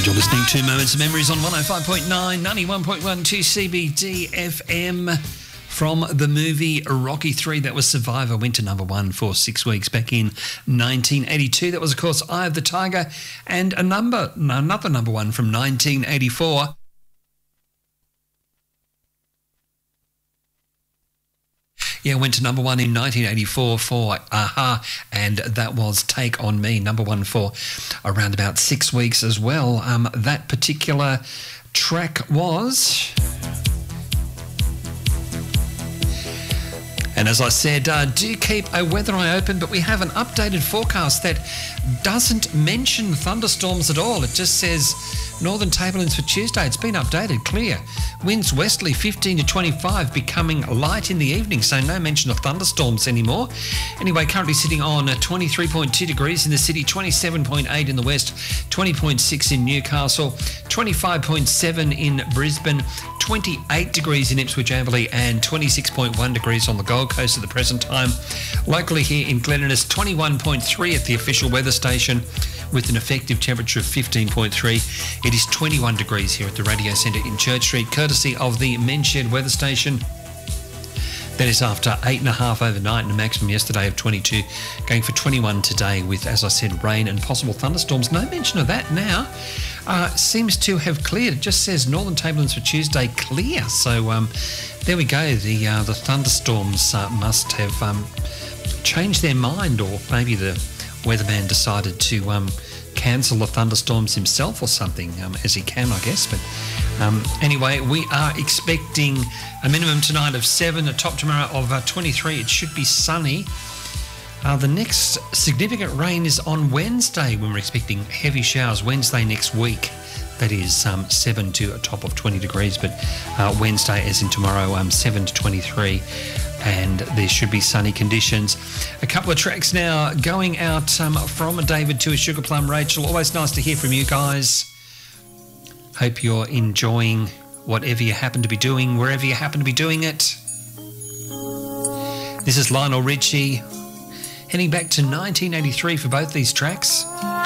You're listening to Moments of Memories on 105.9, 91.1 2CBD FM. From the movie Rocky 3, that was Survivor, went to number 1 for 6 weeks back in 1982. That was, of course, Eye of the Tiger, and another number 1 from 1984. Yeah, went to number 1 in 1984 for Aha, and that was Take On Me, number 1 for around about 6 weeks as well. That particular track was... And as I said, do keep a weather eye open, but we have an updated forecast that doesn't mention thunderstorms at all. It just says northern tablelands for Tuesday. It's been updated, clear. Winds westerly 15 to 25, becoming light in the evening, so no mention of thunderstorms anymore. Anyway, currently sitting on 23.2 degrees in the city, 27.8 in the west, 20.6 in Newcastle, 25.7 in Brisbane, 28 degrees in Ipswich, Amberley, and 26.1 degrees on the Gold Coast at the present time. Locally here in Glen Innes, 21.3 at the official weather station with an effective temperature of 15.3. It is 21 degrees here at the Radio Centre in Church Street, courtesy of the Men's Shed weather station. That is after 8.5 overnight and a maximum yesterday of 22, going for 21 today with, as I said, rain and possible thunderstorms. No mention of that now. Seems to have cleared. It just says northern tablelands for Tuesday clear. So there we go. The thunderstorms must have changed their mind, or maybe the weatherman decided to cancel the thunderstorms himself or something, as he can, I guess. But anyway, we are expecting a minimum tonight of 7, a top tomorrow of 23. It should be sunny. The next significant rain is on Wednesday, when we're expecting heavy showers. Wednesday next week, that is 7 to a top of 20 degrees. But Wednesday, as in tomorrow, 7 to 23. And there should be sunny conditions. A couple of tracks now going out from David to a Sugar Plum Rachel. Always nice to hear from you guys. Hope you're enjoying whatever you happen to be doing, wherever you happen to be doing it. This is Lionel Richie, heading back to 1983 for both these tracks.